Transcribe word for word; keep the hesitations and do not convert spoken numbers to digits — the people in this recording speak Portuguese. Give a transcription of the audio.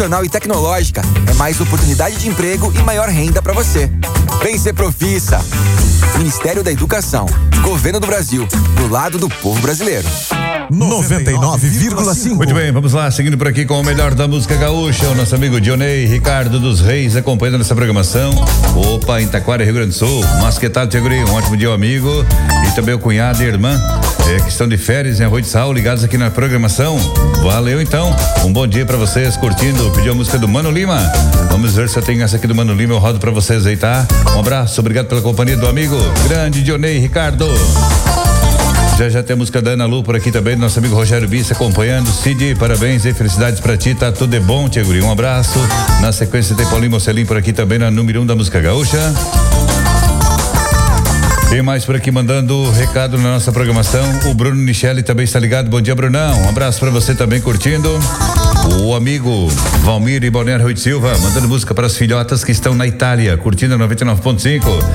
profissional e tecnológica é mais oportunidade de emprego e maior renda para você. Vem ser Profissa. Ministério da Educação, Governo do Brasil, do lado do povo brasileiro. noventa e nove vírgula cinco. Muito bem, vamos lá, seguindo por aqui com o melhor da música gaúcha, o nosso amigo Dionei Ricardo dos Reis acompanhando nessa programação. Opa, em Taquara, Rio Grande do Sul. Mas que tal, Tia Guri? Um ótimo dia, amigo. E também o cunhado e a irmã, é, que estão de férias em Arroio de Sal, ligados aqui na programação. Valeu, então. Um bom dia pra vocês, curtindo. Pediu a música do Mano Lima. Vamos ver se eu tenho essa aqui do Mano Lima, eu rodo pra vocês aí, tá? Um abraço, obrigado pela companhia do amigo grande Dionei Ricardo. Já já tem a música da Ana Lu por aqui também, nosso amigo Rogério Bissa acompanhando. Cid, parabéns e felicidades pra ti, tá tudo de bom, Tia Guri, um abraço. Na sequência tem Paulinho Mocelim por aqui também, na número um da música gaúcha. Tem mais por aqui mandando recado na nossa programação. O Bruno Michele também está ligado. Bom dia, Brunão. Um abraço pra você também curtindo. O amigo Valmir e Balneário Rui de Silva mandando música para as filhotas que estão na Itália, curtindo noventa e nove ponto cinco.